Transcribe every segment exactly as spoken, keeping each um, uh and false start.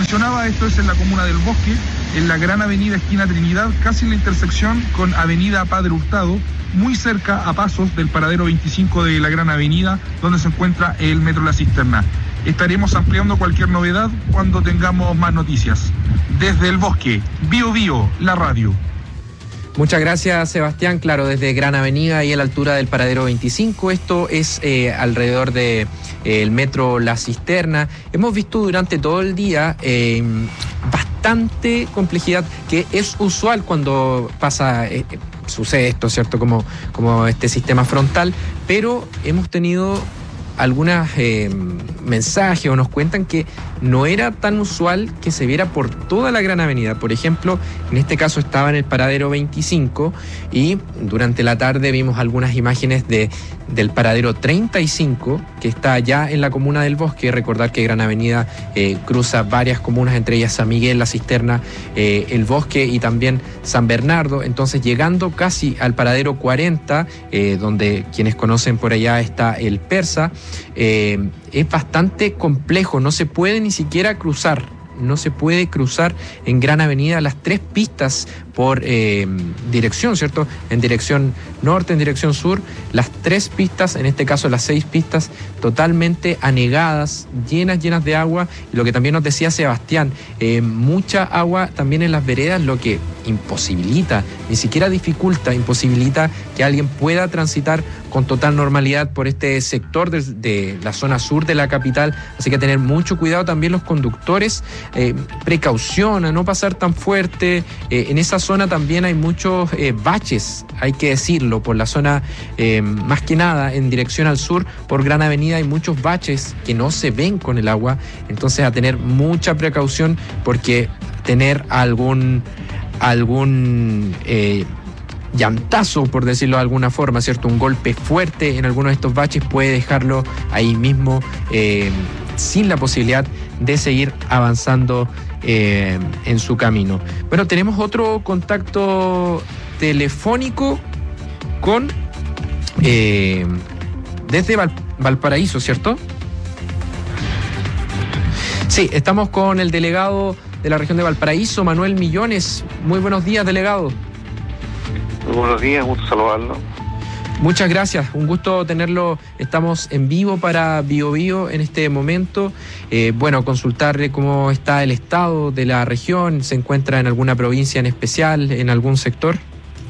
mencionaba, esto es en la comuna del Bosque, en la Gran Avenida esquina Trinidad, casi en la intersección con Avenida Padre Hurtado, muy cerca a pasos del paradero veinticinco de la Gran Avenida, donde se encuentra el Metro La Cisterna. Estaremos ampliando cualquier novedad cuando tengamos más noticias. Desde el Bosque, Bio Bio, la radio. Muchas gracias, Sebastián. Claro, desde Gran Avenida y a la altura del paradero veinticinco, esto es eh, alrededor del de, eh, Metro La Cisterna. Hemos visto durante todo el día eh, bastante complejidad, que es usual cuando pasa, eh, sucede esto, ¿cierto? Como, como este sistema frontal, pero hemos tenido algunos eh, mensajes o nos cuentan que no era tan usual que se viera por toda la Gran Avenida. Por ejemplo, en este caso estaba en el paradero veinticinco y durante la tarde vimos algunas imágenes de, del paradero treinta y cinco, que está ya en la comuna del Bosque. Recordar que Gran Avenida eh, cruza varias comunas, entre ellas San Miguel, La Cisterna, eh, el Bosque y también San Bernardo. Entonces, llegando casi al paradero cuarenta, eh, donde quienes conocen por allá está el Persa, eh, es bastante complejo, no se puede ni siquiera cruzar, no se puede cruzar en Gran Avenida las tres pistas por eh, dirección, ¿cierto? En dirección norte, en dirección sur, las tres pistas, en este caso las seis pistas, totalmente anegadas, llenas, llenas de agua. Y lo que también nos decía Sebastián, eh, mucha agua también en las veredas, lo que imposibilita, ni siquiera dificulta, imposibilita que alguien pueda transitar con total normalidad por este sector de, de la zona sur de la capital. Así que tener mucho cuidado también los conductores, eh, precaución a no pasar tan fuerte. Eh, en esa zona también hay muchos eh, baches, hay que decirlo, por la zona, eh, más que nada en dirección al sur, por Gran Avenida hay muchos baches que no se ven con el agua. Entonces, a tener mucha precaución, porque tener algún algún eh, llantazo, por decirlo de alguna forma, ¿cierto? Un golpe fuerte en alguno de estos baches puede dejarlo ahí mismo eh, sin la posibilidad de seguir avanzando eh, en su camino. Bueno, tenemos otro contacto telefónico con eh, desde Val, Valparaíso, ¿cierto? Sí, estamos con el delegado de la región de Valparaíso, Manuel Millones. Muy buenos días, delegado. Muy buenos días, gusto saludarlo. Muchas gracias, un gusto tenerlo. Estamos en vivo para Bio Bio en este momento. Eh, bueno, consultarle cómo está el estado de la región. ¿Se encuentra en alguna provincia en especial, en algún sector?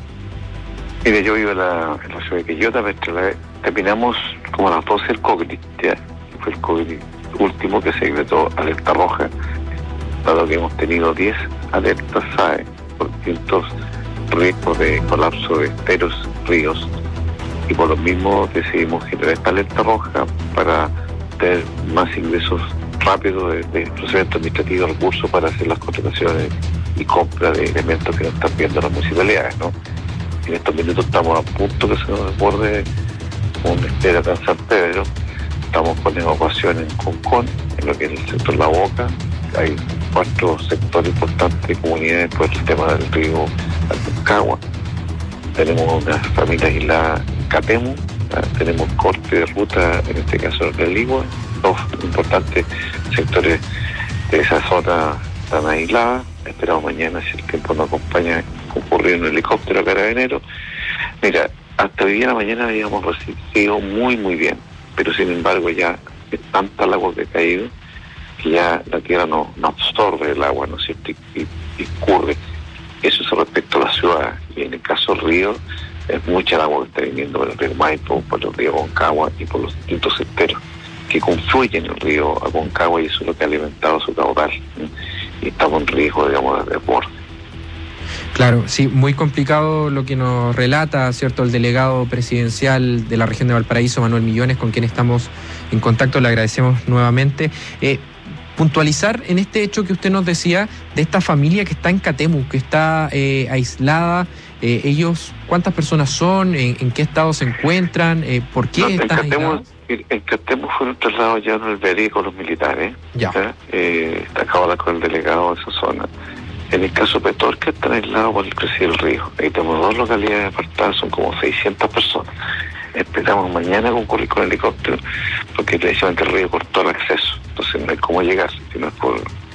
Mire, yo vivo en la, en la ciudad de Quillota, pero terminamos como a las doce el COVID, ya. Fue el COVID último que se decretó alerta roja, dado que hemos tenido diez alertas S A E por distintos riesgos de colapso de esteros, ríos, y por lo mismo decidimos generar esta alerta roja para tener más ingresos rápidos de, de procedimiento administrativo, recursos para hacer las contrataciones y compra de elementos que nos están viendo las municipalidades, ¿no? En estos minutos estamos a punto que se nos desborde un estero acá en San Pedro. Estamos con evacuación en Concón, en lo que es el sector La Boca. Hay cuatro sectores importantes de comunidades por el tema del río Aconcagua. Tenemos una familia aislada en Catemu, tenemos corte de ruta, en este caso en el Ligua. Dos importantes sectores de esa zona están aisladas. Esperamos mañana, si el tiempo nos acompaña, concurrir en un helicóptero a Carabineros. Mira, hasta hoy día en la mañana habíamos resistido muy muy bien, pero sin embargo ya es tanta el agua que ha caído que ya la tierra no, no absorbe el agua, ¿no es cierto? Y, y, y escurre. Eso es respecto a la ciudad. Y en el caso del río, es mucha el agua que está viniendo por el río Maipo, por el río Aconcagua y por los distintos esteros que confluyen en el río Aconcagua, y eso es lo que ha alimentado su caudal, ¿sí? Y estamos en riesgo, digamos, de desborde. Claro, sí, muy complicado lo que nos relata, ¿cierto?, el delegado presidencial de la región de Valparaíso, Manuel Millones, con quien estamos en contacto. Le agradecemos nuevamente. Eh, puntualizar en este hecho que usted nos decía de esta familia que está en Catemu, que está eh, aislada. Eh, ellos, ¿cuántas personas son? ¿En, en qué estado se encuentran? Eh, ¿Por qué no, están aislados? En Catemu fueron trasladados ya en el B E R I con los militares. Ya. ¿Ya? Eh, acabo de hablar con el delegado de esa zona. En el caso de Petorca están aislados por el crecimiento del río. Ahí tenemos dos localidades apartadas, son como seiscientas personas. Esperamos mañana concurrir con el helicóptero, porque precisamente el río cortó el acceso. Entonces no hay cómo llegar, sino es por